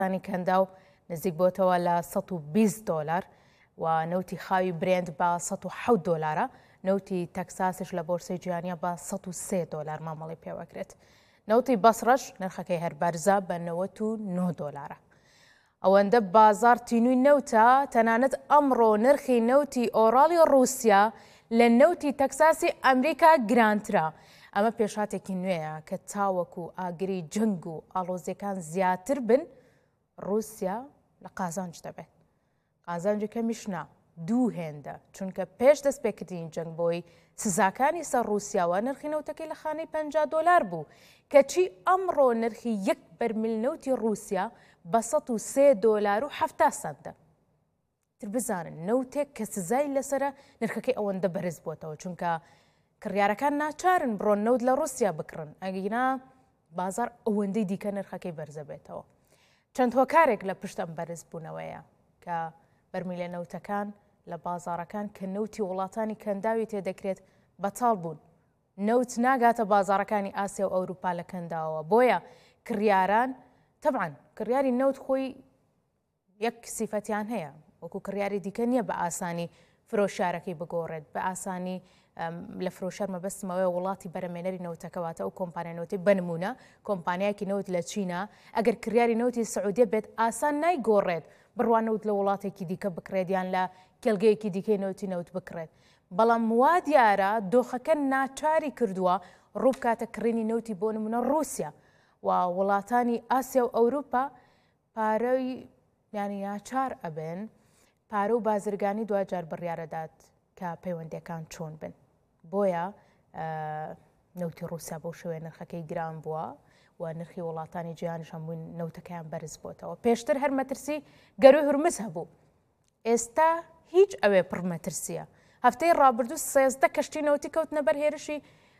ثاني کەنداو نزیک بۆتەوە لە $120 و نەوتی خاوی برێند بە $107 نەوتی تەکساسش لە بۆرسەی جیهانیە بە $103 مامەڵی پێوەکرێت. نەوتی بەسڕەش نرخەکەی هەر بەرزە بە $99. ئەوەندە بازار تینووی نەوتە تەنانەت ئەمڕۆ نرخی نەوتی ئۆڕاڵی رووسیا لە نەوتی تەکساسی ئەمریکا گرانترە. ئەمە پێشاتێکی نوێیە کە تاوەکو ئاگری جنگ و ئاڵۆزیەکان زیاتر بن رووسیا لە قازانج دەبێت. قازانجەکە میشنا دوو هێندە چونکە پێش دەست پێکردنی جەنگ بۆی سزاکانی سەر رووسیاوە نرخی نەوتەکەی لە خانەی $50 بوو کەچی ئەمڕۆ نرخی یەک بەرمیل نەوتی رووسیا بە $103.70 تر بزانن نەوتێک کە سزای لەسرە نرخەکەی ئەوەندە بەرز بۆتەوە چونکە کڕیارەکان ناچارن بڕۆن نەوت لە رووسیا بکڕن ئەگینا بازار ئەوەندەی دیکە نرخەکەی بەرزە بێتەوە. چەند هۆکارێک لە پشت ئەم بەرز بوونەوەیە کە بەرمیلە نەوتەکان لە بازارەکان کە نەوتی وڵاتانی کەنداوی تێدەکرێت بەتاڵ بوون. نەوت ناگاتە بازارەکانی ئاسیا و ئەوروپا لە کەنداوە بۆیە کڕیاران تەبعاً کڕیاری نەوت خۆی یەک سیفەتیان هەیە وەکو کڕیاری دیکە نییە بە ئاسانی فرۆشارەکەی بگۆڕێت بە ئاسانی لە فرۆشەر مەبەستمەوەی وڵاتی بەرەمێنەری نەوتەکەواتە ئەو کۆمپانیا نەوتی بنمونە کۆمپانیایەکی نەوت لە چینە ئەگەر کڕیاری نەوتی سعودیە بێت ئاسان نایگۆڕێت بڕوان نەوت لە وڵاتێکی دیکە بکرێت یان لە کێڵگەیەکی دیکەی نەوتی نەوت بکرێت. بەڵام وا دیارە دۆخەکە ناچاری کردووە ڕوو بکاتە کڕینی نەوتی بۆ نمونە رووسیا و وڵاتانی ئاسیا و ئەوروپا پارەی یانی ناچار ئەبن پارە و بازرگانی دوجار بڕیارەدات کە پەیوەندیەکان چۆن بن. بۆیە نەوتی رووسیا بەو شێوەیە نرخەکەی گران بووە و نرخی وڵاتانی جیهانیش هەمووی نەوتەکەیان بەرز بۆتەوە. پێشتر هەر مەترسی گەروی هورمز هەبوو. ئێستا هیچ ئەوێ پڕ مەترسیە. هەفتەی ڕابردوو 13 کەشتی نەوتی کەوتنە بەر هێرشی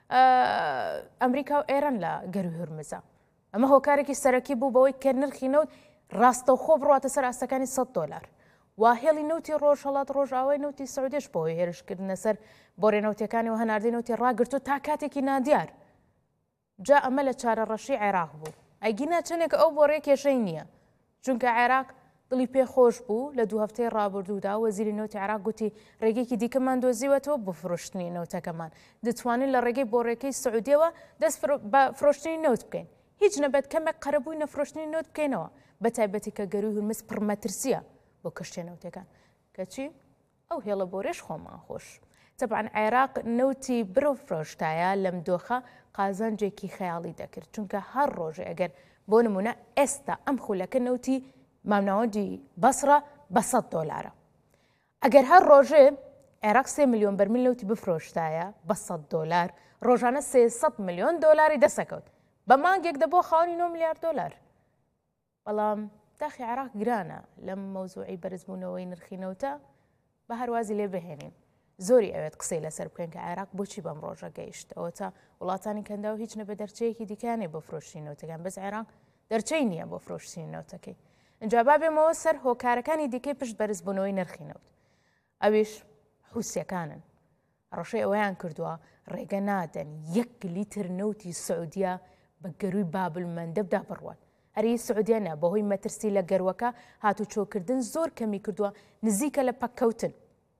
ئەمریکا و ئێران لە گەروی هورمزە. ئەمە هۆکارێکی سەرەکی بوو بەوەی کە نرخی نەوت ڕاستەوخۆ بڕاتە سەر ئاستەکانی $100. واهێڵی نەوتی ڕۆژهەڵات ڕۆژئاوای نەوتی سعودیش بۆی هێرشکردنە سەر بۆرێنەوتەکانی و هەناردەی نەوتی ڕاگرتو تا کاتێکی نادیار. جا ئەمە لە چارەڕەشی عێراق بوو. ئەگینا چەندێک ئەو بۆڕێ کێشەی نییە چونکە عێراق دڵی پێخۆش بوو لە دوو هەفتەی ڕابردوودا وەزیری نەوتی عێراق گوتی ڕێگەیەکی دیکەمان دۆزیوەتەوە بۆ فرۆشتنی نەوتەکەمان دەتوانین لە ڕێگەی بۆڕێکەی سعودیەوە دەست بە فرۆشتنی نەوت بکەین. هیچ نەبێت کەمێک قەرەبووی نەفرۆشتنی نەوت بکەینەوە بەتایبەتی کە گەروی هورمز پڕمەترسیە بۆ کەشتێ نەوتەکان کەچی ئەو هێڵە بۆرێش خۆمان خۆش. تەبعاً عێراق نەوتی برۆ فرۆشتایە لەم دۆخە قازانجێکی خەیاڵی دەکرد چونکە هەر ڕۆژێ ئەگەر بۆ نمونە ئێستا ئەم خولەکە نەوتی مامناوەندی بەسڕە بە $100. ئەگەر هەر ڕۆژێ عێراق 3 ملیۆن بەرمیل نەوتی بفرۆشتایە بە $100 ڕۆژانە $300 ملیۆن دەسەکەوت بە مانگێک دەبۆ خاوەنی $9 ملیار. بەڵام داخی عێراق گرانە لەم مەوزوعی بەرزبوونەوەی نرخی نەوتە بە هەروازی لێ بهێنین. زۆری ئەوێت قسەی لەسەر بکەین کە عێراق بۆچی بەم ڕۆژە گەیشت ئەوە تا وڵاتانی کەنداو هیچ نەبێ دەرچەیەکی دیکانێ بۆ فرۆشتنی نەوتەکان بەس عێراق دەرچەی نییە بۆ فرۆشتنی نەوتەکەی. اینجا با بێمەوە سەر هۆکارەکانی دیکەی پشت بەرزبوونەوەی نرخی نەوت. ئەویش حوسیەکانن. ڕۆژەی ئەوەیان کردووە ڕێگە نادەن 1 لیتر نەوتی سعودیە بە گەروی بابلمەندەبدا بڕوات. هەری سعودیانە بەهۆی مەترسی لە گەروەکە هاتوچۆکردن زۆر کەمی کردووە نزیکە لە پەککەوتن.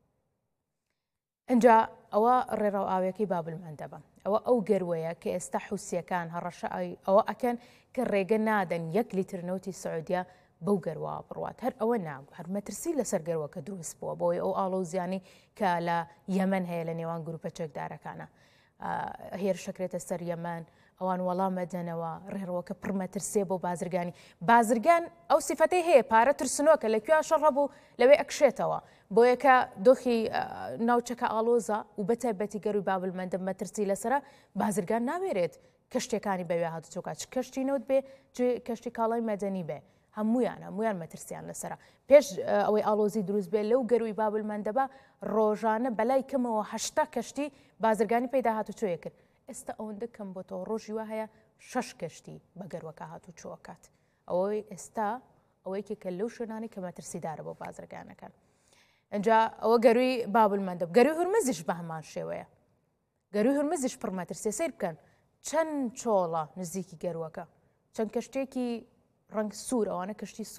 ئەنجا ئەوە ڕێڕەو ئاوەکەی بابلمەندەبە. ئەوە ئەو گەروەیە کە ئێستا حوسیەکان هەڕەشە ئەوە ئەکەن کە ڕێگە نادەن 1 لیتر نەوتی سعودیە بەو گەروە بڕوات. هەر ئەوە ناگو هەر مەترسی لەسەر گەروەکە دروست بووە بۆی ئەو ئاڵۆزیانی کە لە یەمەن هەیە لە نێوان گروپە چەکدارەکانە هێرشەکرێتە سەر یەمەن ئەوان وەڵامەدەنەوە ڕێڕەوەکە پڕمەترسێ بۆ بازرگان ئەو سیفەتەی هەیە پارە ترسنۆکە لە کوێ شەڕ هەبوو لەوێ ئەکشێتەوە بۆ یەکە دۆخی ناوچەکە ئاڵۆزە و بەتایبەتی گەروی بابلمەندە مەترسی لەسرە بازرگان نامێرێت کەشتەکانی بەوێ هاتوچۆکات چ کەشتی نەوت بێ چ کەشتی کاڵای مەدەنی بێ هەمویان مەترسیان لەسرە. پێش ئەوەی ئاڵۆزی دروست بێ لەو گەروی بابلمەندەبە ڕۆژانە بەلای کەمەوە 8 کەشتی بازرگانی پەیدا هاتوچۆیە کرد. ئێستا ئەوەندە کەم بۆتەوە ڕۆژی وا هەیە 6 کەشتی بە گەروەکە هاتوچۆکات. ئەوەی ئێستا ئەوەیەکی کە لەو شوێنانی کە مەترسیدارە بۆ بازرگانەکان. ئەنجا ئەوە گەروی بابلمەندەب. گەروی هورمزیش بە هەمان شێوەیە. گەروی هورمزیش پڕمەترسێ سیر بکەن چەند چۆڵە نزیکی گەروەکە چەند کەشتێکی ڕەنگ سوور ئەوانە کەشتی